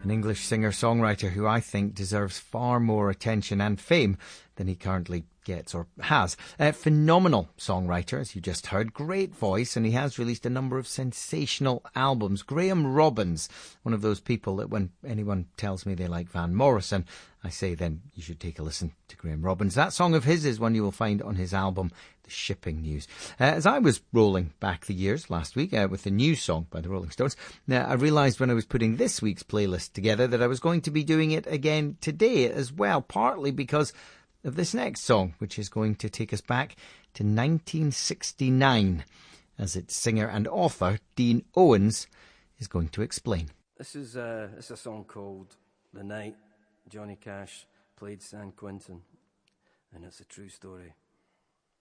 An English singer-songwriter who I think deserves far more attention and fame than he currently gets or has. A phenomenal songwriter, as you just heard, great voice, and he has released a number of sensational albums. Graham Robbins, one of those people that when anyone tells me they like Van Morrison, I say then you should take a listen to Graham Robbins. That song of his is one you will find on his album, The Shipping News. As I was rolling back the years last week with the new song by the Rolling Stones, I realised when I was putting this week's playlist together that I was going to be doing it again today as well, partly because of this next song, which is going to take us back to 1969, as its singer and author, Dean Owens, is going to explain. This is a song called The Night Johnny Cash Played San Quentin, and it's a true story.